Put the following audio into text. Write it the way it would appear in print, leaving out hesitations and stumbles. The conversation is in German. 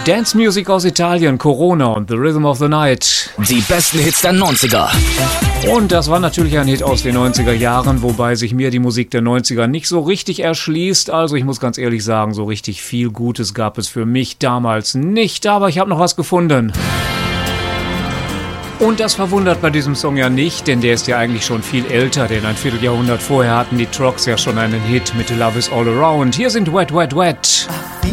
Dance Music aus Italien, Corona und The Rhythm of the Night. Die besten Hits der 90er. Und das war natürlich ein Hit aus den 90er Jahren, wobei sich mir die Musik der 90er nicht so richtig erschließt. Also ich muss ganz ehrlich sagen, so richtig viel Gutes gab es für mich damals nicht, aber ich habe noch was gefunden. Und das verwundert bei diesem Song ja nicht, denn der ist ja eigentlich schon viel älter, denn ein Vierteljahrhundert vorher hatten die Trucks ja schon einen Hit mit Love is All Around. Hier sind Wet, Wet, Wet.